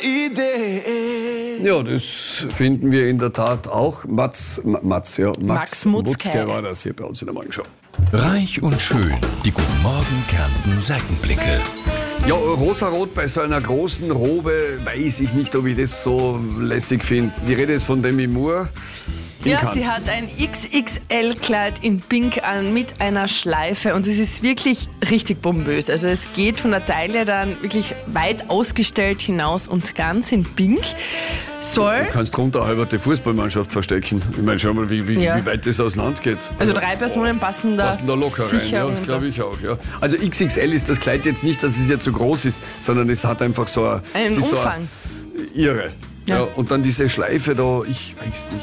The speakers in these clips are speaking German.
Idee. Ja, das finden wir in der Tat auch. Max Mutzke war das hier bei uns in der Morgenschau. Reich und schön, die Guten Morgen Kärnten Seitenblicke. Ja, rosarot bei so einer großen Robe, weiß ich nicht, ob ich das so lässig finde. Die Rede ist von Demi Moore. Ja, sie hat ein XXL-Kleid in Pink an mit einer Schleife und es ist wirklich richtig bombös. Also es geht von der Taille dann wirklich weit ausgestellt hinaus und ganz in Pink. Du kannst drunter halber die Fußballmannschaft verstecken. Ich meine, schau mal, wie weit das auseinander geht. Also 3 Personen passen da locker rein. Ja, das glaube ich auch. Ja. Also XXL ist das Kleid jetzt nicht, dass es jetzt so groß ist, sondern es hat einfach so einen Umfang. Irre. Ja, und dann diese Schleife da, ich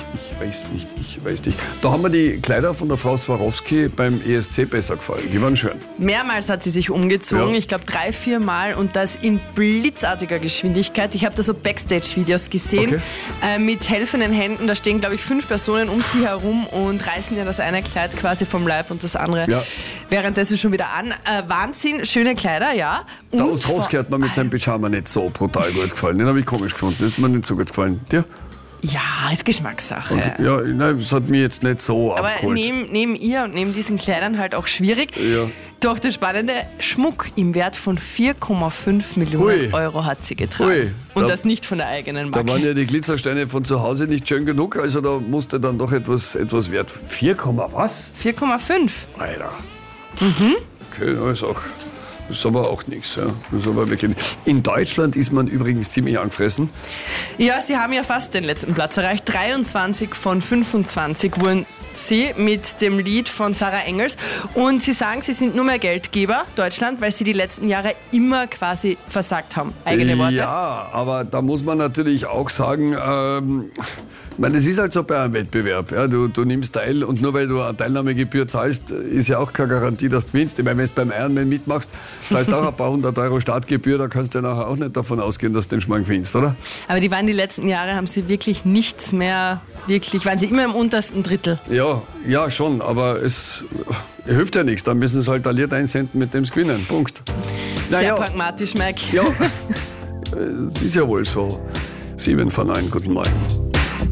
weiß nicht. Da haben mir die Kleider von der Frau Swarovski beim ESC besser gefallen. Die waren schön. Mehrmals hat sie sich umgezogen, ich glaube 3-4 Mal und das in blitzartiger Geschwindigkeit. Ich habe da so Backstage-Videos gesehen mit helfenden Händen. Da stehen, glaube ich, 5 Personen um sie herum und reißen ja das eine Kleid quasi vom Leib und das andere währenddessen schon wieder an. Wahnsinn, schöne Kleider, ja. Der Ostrowski hat mir mit seinem Pyjama nicht so brutal gut gefallen. Den habe ich komisch gefunden. Das ist mir nicht so gut gefallen. Dir? Ja, ist Geschmackssache. Okay. Ja, nein, das hat mich jetzt nicht so aber abgeholt. neben ihr und neben diesen Kleidern halt auch schwierig. Ja. Doch der spannende Schmuck im Wert von 4,5 Millionen Euro hat sie getragen. Und das nicht von der eigenen Marke. Da waren ja die Glitzersteine von zu Hause nicht schön genug, also da musste dann doch etwas wert. 4, was? 4,5. Alter. Okay, das ist aber auch nichts. Ja. Das ist aber wirklich. In Deutschland ist man übrigens ziemlich angefressen. Ja, sie haben ja fast den letzten Platz erreicht. 23 von 25 wurden sie mit dem Lied von Sarah Engels. Und sie sagen, sie sind nur mehr Geldgeber, Deutschland, weil sie die letzten Jahre immer quasi versagt haben. Eigene Worte. Ja, aber da muss man natürlich auch sagen, ich meine, das ist halt so bei einem Wettbewerb. Ja, du nimmst teil und nur weil du eine Teilnahmegebühr zahlst, ist ja auch keine Garantie, dass du gewinnst. Ich meine, wenn du beim Ironman mitmachst, zahlst auch ein paar 100 Euro Startgebühr, da kannst du ja nachher auch nicht davon ausgehen, dass du den Schmarrn gewinnst, oder? Aber die waren die letzten Jahre, haben sie wirklich nichts mehr, waren sie immer im untersten Drittel. Ja, schon, aber es hilft ja nichts. Dann müssen sie halt alliert einsenden, mit dem sie gewinnen. Punkt. Sehr pragmatisch, Mike. Ja, es ist ja wohl so. 7 von 9, guten Morgen.